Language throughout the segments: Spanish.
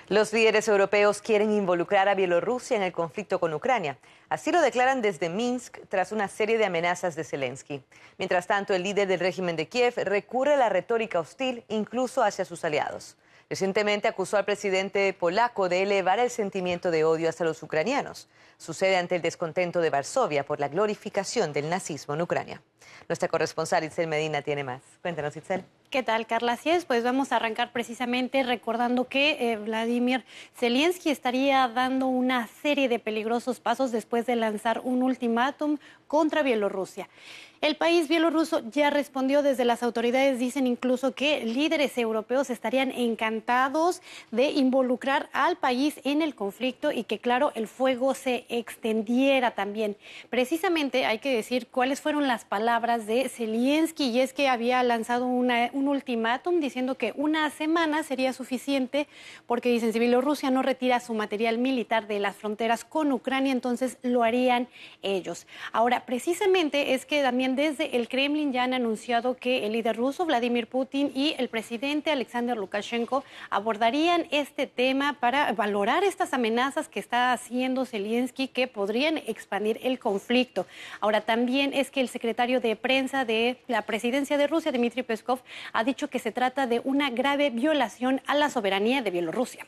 Los líderes europeos quieren involucrar a Bielorrusia en el conflicto con Ucrania. Así lo declaran desde Minsk tras una serie de amenazas de Zelensky. Mientras tanto, el líder del régimen de Kiev recurre a la retórica hostil incluso hacia sus aliados. Recientemente acusó al presidente polaco de elevar el sentimiento de odio hacia los ucranianos. Sucede ante el descontento de Varsovia por la glorificación del nazismo en Ucrania. Nuestra corresponsal Itzel Medina tiene más. Cuéntanos, Itzel. ¿Qué tal, Carla? Así es, pues vamos a arrancar precisamente recordando que Vladimir Zelensky estaría dando una serie de peligrosos pasos después de lanzar un ultimátum contra Bielorrusia. El país bielorruso ya respondió. Desde las autoridades dicen incluso que líderes europeos estarían encantados de involucrar al país en el conflicto y que, claro, el fuego se extendiera también. Precisamente hay que decir cuáles fueron las palabras de Zelensky, y es que había lanzado un ultimátum diciendo que una semana sería suficiente porque dicen si Bielorrusia no retira su material militar de las fronteras con Ucrania, entonces lo harían ellos. Ahora, precisamente es que también desde el Kremlin ya han anunciado que el líder ruso Vladimir Putin y el presidente Alexander Lukashenko abordarían este tema para valorar estas amenazas que está haciendo Zelensky, que podrían expandir el conflicto. Ahora, también es que el secretario de prensa de la presidencia de Rusia, Dmitry Peskov, ha dicho que se trata de una grave violación a la soberanía de Bielorrusia.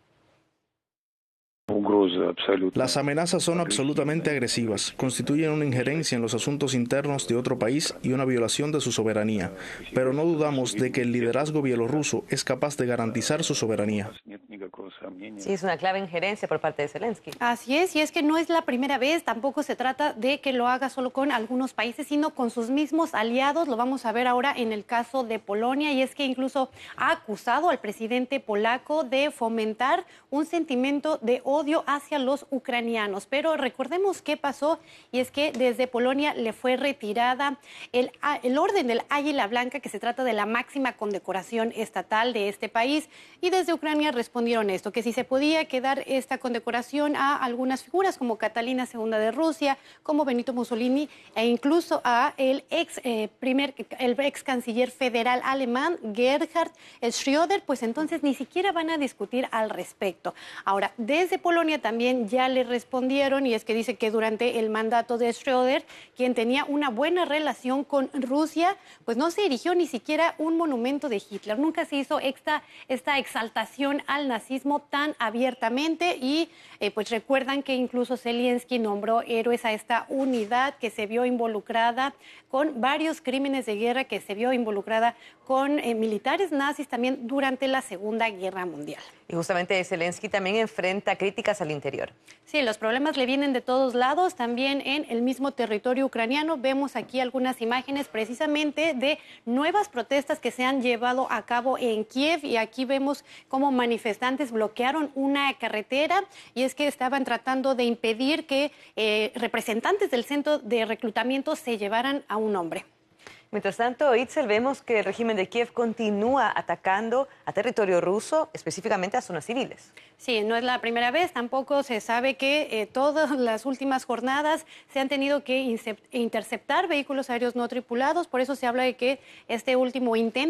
Las amenazas son absolutamente agresivas, constituyen una injerencia en los asuntos internos de otro país y una violación de su soberanía, pero no dudamos de que el liderazgo bielorruso es capaz de garantizar su soberanía. Sí, es una clave injerencia por parte de Zelensky. Así es, y es que no es la primera vez, tampoco se trata de que lo haga solo con algunos países, sino con sus mismos aliados. Lo vamos a ver ahora en el caso de Polonia, y es que incluso ha acusado al presidente polaco de fomentar un sentimiento de odio hacia los ucranianos. Pero recordemos qué pasó, y es que desde Polonia le fue retirada el orden del Águila Blanca, que se trata de la máxima condecoración estatal de este país, y desde Ucrania respondieron esto, que si se podía quedar esta condecoración a algunas figuras como Catalina II de Rusia, como Benito Mussolini, e incluso a el ex canciller federal alemán Gerhard Schröder, pues entonces ni siquiera van a discutir al respecto. Ahora, desde Polonia también ya le respondieron, y es que dice que durante el mandato de Schröder, quien tenía una buena relación con Rusia, pues no se erigió ni siquiera un monumento de Hitler. Nunca se hizo esta exaltación al nazismo tan abiertamente, y pues recuerdan que incluso Zelensky nombró héroes a esta unidad que se vio involucrada con varios crímenes de guerra, que se vio involucrada con militares nazis también durante la Segunda Guerra Mundial. Y justamente Zelensky también enfrenta críticas al interior. Sí, los problemas le vienen de todos lados, también en el mismo territorio ucraniano. Vemos aquí algunas imágenes precisamente de nuevas protestas que se han llevado a cabo en Kiev, y aquí vemos cómo manifestantes bloquearon una carretera, y es que estaban tratando de impedir que representantes del centro de reclutamiento se llevaran a un hombre. Mientras tanto, Itzel, vemos que el régimen de Kiev continúa atacando a territorio ruso, específicamente a zonas civiles. Sí, no es la primera vez, tampoco se sabe que todas las últimas jornadas se han tenido que interceptar vehículos aéreos no tripulados, por eso se habla de que este último intento